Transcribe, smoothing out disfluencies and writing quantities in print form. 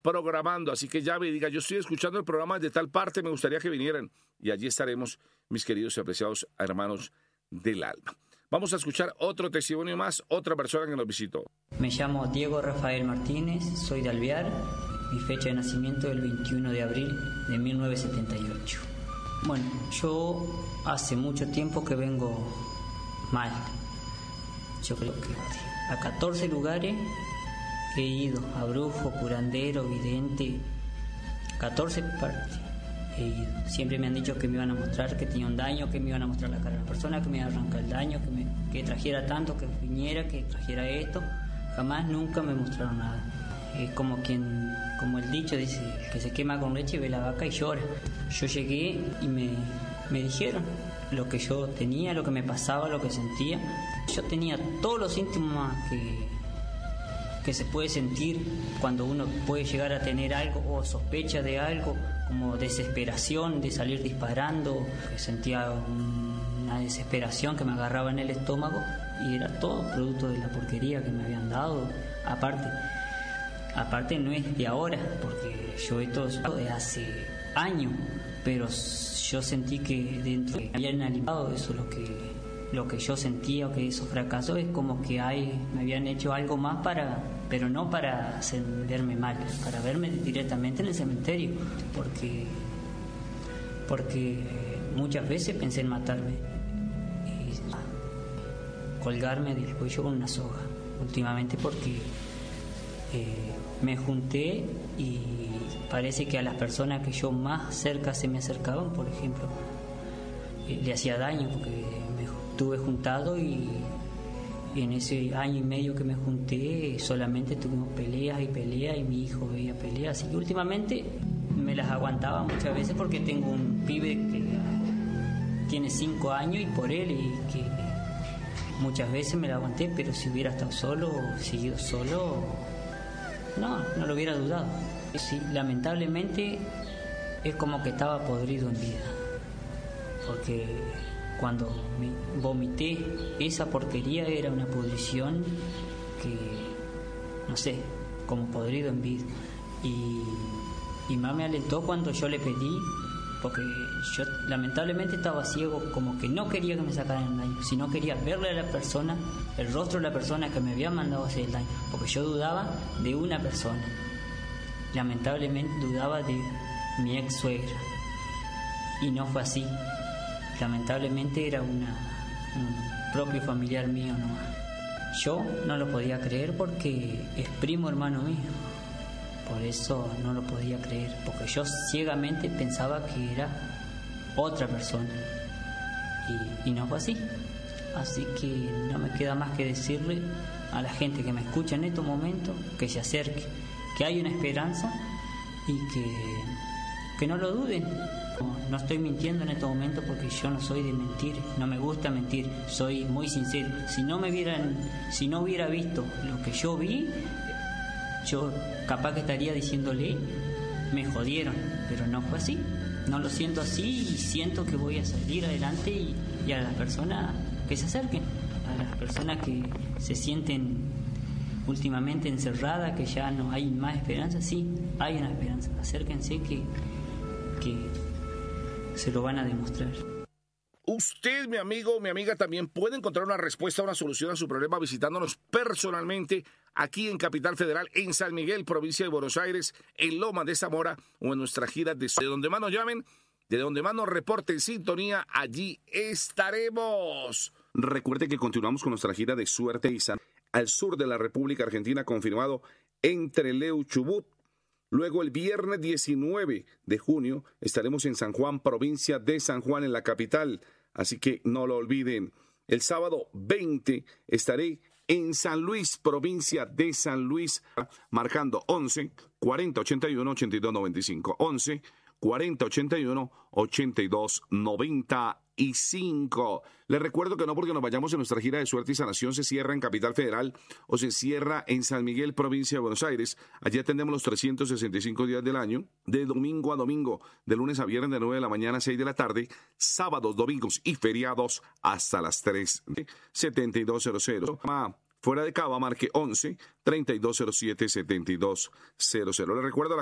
programando, así que llame y diga, yo estoy escuchando el programa de tal parte, me gustaría que vinieran, y allí estaremos, mis queridos y apreciados hermanos del alma. Vamos a escuchar otro testimonio más, otra persona que nos visitó. Me llamo Diego Rafael Martínez, soy de Alvear, mi fecha de nacimiento es el 21 de abril de 1978. Bueno, yo hace mucho tiempo que vengo mal. Yo creo que a 14 lugares he ido, a brujo, curandero, vidente, 14 partes he ido. Siempre me han dicho que me iban a mostrar que tenía un daño, que me iban a mostrar la cara de la persona, que me iba a arrancar el daño, que trajera tanto, que viniera, que trajera esto. Jamás, nunca me mostraron nada. Es como el dicho dice, que se quema con leche, ve la vaca y llora. Yo llegué y me dijeron lo que yo tenía, lo que me pasaba, lo que sentía. Yo tenía todos los síntomas que se puede sentir cuando uno puede llegar a tener algo o sospecha de algo, como desesperación de salir disparando, que sentía una desesperación que me agarraba en el estómago, y era todo producto de la porquería que me habían dado. Aparte no es de ahora, porque yo esto es de hace años, pero yo sentí que dentro me habían alimentado eso, lo que yo sentía, o que esos fracasos es como que me habían hecho algo más pero no para verme mal, para verme directamente en el cementerio, porque muchas veces pensé en matarme y colgarme del cuello con una soga, últimamente porque me junté y parece que a las personas que yo más cerca se me acercaban, por ejemplo, le hacía daño, porque me estuve juntado y en ese año y medio que me junté solamente tuvimos peleas y mi hijo veía peleas, así que últimamente me las aguantaba muchas veces porque tengo un pibe que tiene 5 años y por él, y que muchas veces me la aguanté, pero si hubiera estado solo o seguido solo, no lo hubiera dudado. Sí, lamentablemente es como que estaba podrido en vida, porque cuando me vomité esa porquería era una pudrición que, no sé, como podrido en vida. Y más me alentó cuando yo le pedí, porque yo lamentablemente estaba ciego, como que no quería que me sacaran el daño, sino quería verle a la persona, el rostro de la persona que me había mandado a hacer el daño, porque yo dudaba de una persona, lamentablemente dudaba de mi ex suegra, y no fue así. Lamentablemente era un propio familiar mío nomás. Yo no lo podía creer porque es primo hermano mío, por eso no lo podía creer, porque yo ciegamente pensaba que era otra persona, y no fue así. Así que no me queda más que decirle a la gente que me escucha en estos momentos que se acerque, que hay una esperanza y que no lo duden. No estoy mintiendo en estos momentos porque yo no soy de mentir, no me gusta mentir, soy muy sincero. Si no hubiera visto lo que yo vi, yo capaz que estaría diciéndole, me jodieron, pero no fue así. No lo siento así y siento que voy a salir adelante, y a las personas que se acerquen, a las personas que se sienten últimamente encerradas, que ya no hay más esperanza, sí, hay una esperanza, acérquense que se lo van a demostrar. Usted, mi amigo, mi amiga, también puede encontrar una respuesta, una solución a su problema visitándonos personalmente aquí en Capital Federal, en San Miguel, provincia de Buenos Aires, en Loma de Zamora, o en nuestra gira de donde más nos llamen, de donde más nos reporten sintonía, allí estaremos. Recuerde que continuamos con nuestra gira de suerte y salud al sur de la República Argentina, confirmado entre Leu Chubut. Luego, el viernes 19 de junio, estaremos en San Juan, provincia de San Juan, en la capital. Así que no lo olviden. El sábado 20 estaré en San Luis, provincia de San Luis, marcando 11 40 81 82 95. 11 40 81 82 95. Les recuerdo que no porque nos vayamos en nuestra gira de suerte y sanación se cierra en Capital Federal o se cierra en San Miguel, provincia de Buenos Aires. Allí atendemos los 365 días del año, de domingo a domingo, de lunes a viernes de 9 de la mañana a 6 de la tarde, sábados, domingos y feriados hasta las 3. 7200. Fuera de Cava, marque 11-3207-7200. Le recuerdo